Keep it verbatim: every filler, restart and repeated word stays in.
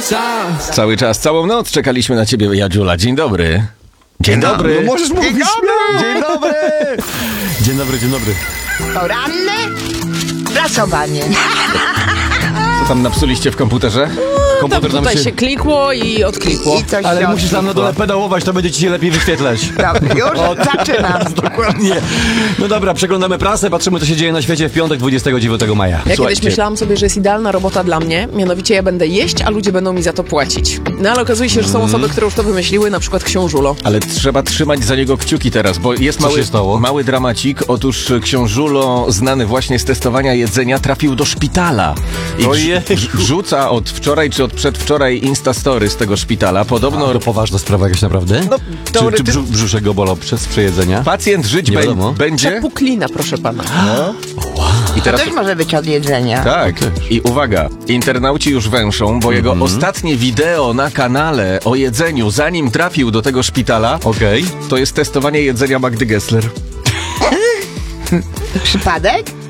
czas. Cały czas, całą noc czekaliśmy na ciebie, Jadziula. Dzień dobry. Dzień dobry. No możesz mówić śmiało. Dzień dobry. Dzień dobry, dzień dobry. Poranne prasowanie. Co tam napsuliście w komputerze? Komputer Tam nam tutaj się... się klikło i odklikło. I coś Ale się musisz tam na dole pedałować, to będzie ci się lepiej wyświetlać. Dobra, już zaczynam. Dokładnie. No dobra, przeglądamy prasę, patrzymy, co się dzieje na świecie w piątek, dwudziestego dziewiątego maja. Ja Słuchajcie. kiedyś myślałam sobie, że jest idealna robota dla mnie, mianowicie ja będę jeść, a ludzie będą mi za to płacić. No ale okazuje się, że są osoby, które już to wymyśliły, na przykład Książulo. Ale trzeba trzymać za niego kciuki teraz, bo jest Co mały, się stało? mały dramacik. Otóż Książulo, znany właśnie z testowania jedzenia, trafił do szpitala. I Ojej. wrz- wrzuca od wczoraj czy od przedwczoraj instastory z tego szpitala. Podobno To poważna sprawa jakaś naprawdę? No, czy, czy teorety- brzu, brzuszek go bolał przez przejedzenia? pacjent żyć Nie bę- wiadomo. będzie. Puklina, proszę pana. I To teraz też może być od jedzenia. tak, i uwaga, internauci już węszą, bo jego ostatnie wideo na kanale o jedzeniu, zanim trafił do tego szpitala, Okej. to jest testowanie jedzenia Magdy Gessler. Przypadek?